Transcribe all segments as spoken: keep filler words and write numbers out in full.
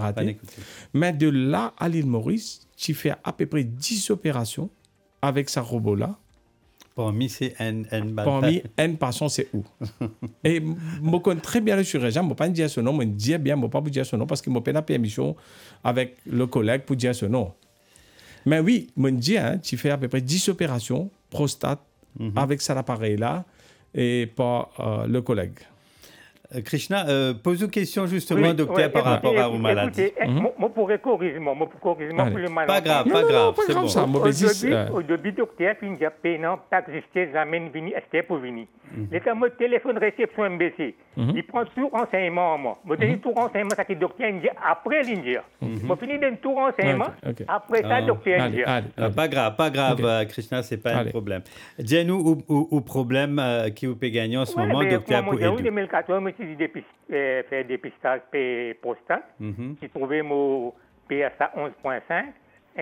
raté. Mais de là à l'île Maurice, tu fais à peu près dix opérations avec ce robot-là. Parmi ces N, N Parmi N patients, c'est où? Et je connais très bien le chirurgien, je ne peux pas dire ce nom, je dis bien, je ne peux pas dire ce nom parce qu'il m'a fait la permission avec le collègue pour dire ce nom. Mais oui, je dis, hein, tu fais à peu près dix opérations prostate mm-hmm. avec cet appareil-là et par euh, le collègue. Euh, Krishna, euh, pose une question justement, oui, docteur, oui, par écoutez, rapport à vos maladies. Écoutez, mm-hmm. moi pourrais corriger, moi corriger pour le malade. Pas grave, pas grave, c'est bon. Ça, au, début, euh... au début, docteur, puis il a non, pas existé, jamais venu, c'était pour venir. Les cas, mon téléphone réception M B C, il prend tout renseignement à moi. Je donne tout renseignement, ça qui docteur India après l'India. Je finis de tout renseignement, après ça, docteur India. Pas grave, pas grave, Krishna, c'est pas un problème. Dis-nous au problème qui vous peut gagner en ce moment, docteur, pour aider. En deux mille quatorze, j'ai fait dépistage prostate. J'ai trouvé mon P S A onze virgule cinq,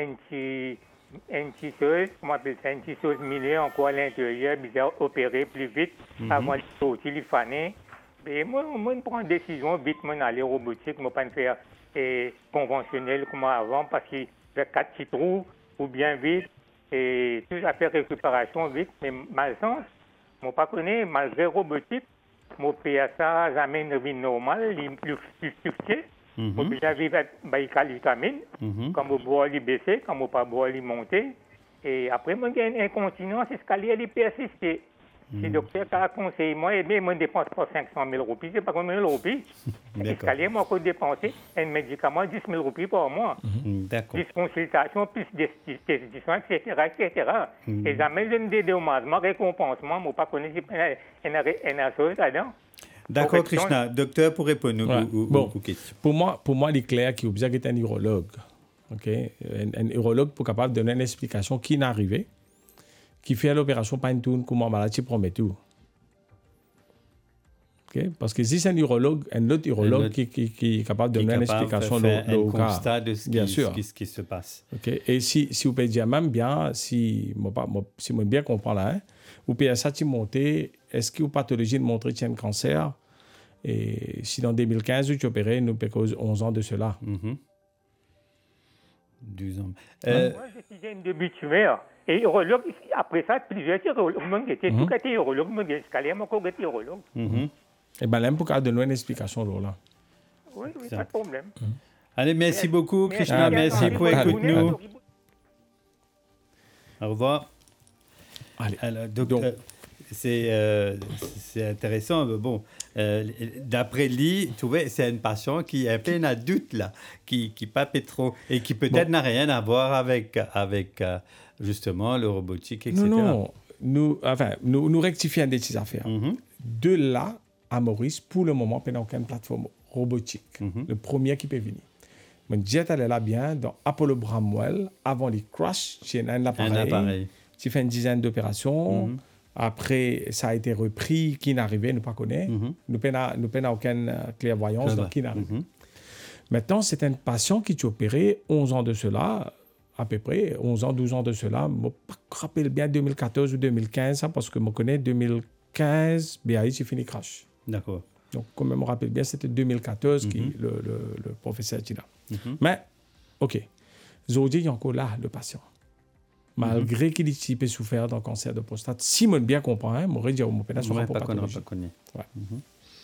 une tisseuse, comment on appelle ça, une tisseuse milieu encore à l'intérieur, bizarre, opéré plus vite, mm-hmm. avant de sortir, il fallait. Et moi, moi, je prends une décision, vite, moi, aller robotique, moi, pas me faire eh, conventionnel comme avant, parce que j'ai quatre petits trous, ou bien vite, et tout ça fait récupération vite, mais malchance, moi, pas connais, malgré robotique, mon P S A jamais une vie normale, il est plus fixé. Moi, j'avais des vitamines, quand on boit, il baisser, quand on pas boire, il monter. Et après, moi, j'ai une incontinence, escalier, il persistait. Si le docteur a conseillé, moi, eh bien, moi, je ne dépense pas cinq cent mille roupies, c'est pas combien de roupies. L'escalier, moi, je dépense un médicament dix mille roupies par mois. D'accord. dix consultations, plus des décisions, et cetera, et cetera. Et jamais je ne dédommagement, récompensement, moi, pas connaître une chose là-dedans. D'accord, Krishna. Docteur, pour répondre ouais. aux, aux, bon, aux questions. Pour moi, pour moi, il est clair qu'il y a besoin d'un urologue. Okay? Un, un urologue pour capable de donner une explication qui n'est arrivé, qui fait l'opération pas une tourne comme en maladie promet tout. Okay? Parce que si c'est un urologue, un autre urologue un autre, qui, qui, qui est capable de donner une explication de, de, un constat de ce, bien qui, sûr. Ce, qui, ce qui se passe. Okay? Et si, si vous pouvez dire même bien, si moi si moi bien comprends là, hein, vous pouvez ça monter, est-ce que vous pathologie de montrer qu'il y a un cancer? Et si dans deux mille quinze, vous opérez, nous payons onze ans de cela. Mm-hmm. douze ans. Euh, moi, je suis un début tumeur. Et urologue, après ça, plusieurs urologues, moi, j'étais tout cas urologue, moi, j'ai moi, j'étais urologue. Et bien, là, pour donner une explication, là. Oui, oui, pas de problème. Mm-hmm. Allez, merci et, beaucoup, Krishna, merci, merci pour écouter nous. Au revoir. Allez. Alors, donc, donc euh, c'est, euh, c'est intéressant. Bon, euh, d'après lui, tu vois, c'est une patient qui est un peu un adulte, là, qui qui pape trop et qui peut-être bon. n'a rien à voir avec, avec euh, justement le robotique, et cetera. Non, non. Nous, enfin, nous, nous rectifions des petites affaires. Mm-hmm. De là à Maurice, pour le moment, il n'y a aucune plateforme robotique. Mm-hmm. Le premier qui peut venir. Mon jet allait là bien dans Apollo Bramwell, avant les crash, j'ai un appareil. Un appareil. Tu fais une dizaine d'opérations. Mm-hmm. Après, ça a été repris. Qui n'arrivait, nous ne connaissons pas. Mm-hmm. Nous n'avons aucune clairvoyance dans qui n'arrive. Mm-hmm. Maintenant, c'est un patient qui t'a opéré onze ans de cela, à peu près, onze ans, douze ans de cela. Je ne me rappelle bien deux mille quatorze ou deux mille quinze, parce que je connais deux mille quinze, B A I, j'ai fini crash. D'accord. Donc, comme je me rappelle bien, c'était deux mille quatorze mm-hmm. qui le, le, le professeur dit là. Mm-hmm. Mais, OK. Aujourd'hui, il y a encore là, le patient. Malgré mm-hmm. qu'il ait souffert d'un cancer de prostate, si je bien comprends, je m'aurais dit, mon pénis sera pas connu. Ouais. Mm-hmm.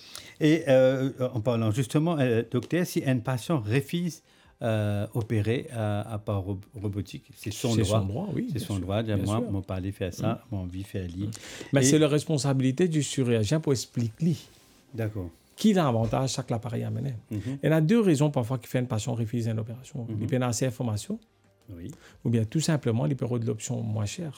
Et euh, en parlant justement, euh, docteur, si un patient refuse euh, opérer euh, à part ro- robotique, c'est son c'est droit. Son droit oui, c'est son sûr, droit. Moi, mon parler faire ça, mm-hmm. mon vie faire lui. Mais Et... c'est la responsabilité du chirurgien pour expliquer. D'accord. Qui a l'avantage chaque l'appareil amené. Mm-hmm. Il y a deux raisons parfois qui font un patient refuser une opération. Mm-hmm. Il peut avoir assez d'informations. Oui. Ou bien tout simplement, il peut avoir de l'option moins chère.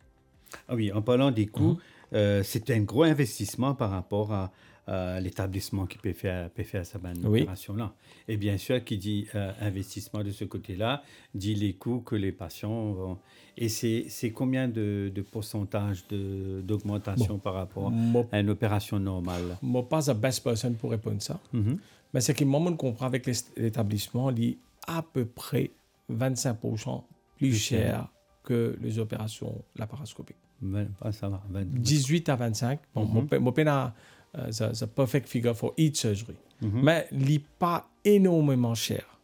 Ah oui, en parlant des coûts, mm-hmm. euh, c'est un gros investissement par rapport à, à l'établissement qui peut faire, peut faire cette oui. opération-là. Et bien sûr, qui dit euh, investissement de ce côté-là, dit les coûts que les patients vont... Et c'est, c'est combien de, de pourcentage de, d'augmentation bon. par rapport Mo... à une opération normale? Je ne suis pas la best person pour répondre à ça. Mm-hmm. Mais c'est que moi, je comprends avec l'établissement, il est à peu près vingt-cinq pour cent plus cher que les opérations laparoscopiques. vingt, ça va. vingt, dix-huit à vingt-cinq. Bon, mm-hmm. Mon peine a uh, the perfect figure for each surgery. Mm-hmm. Mais il n'est pas énormément cher.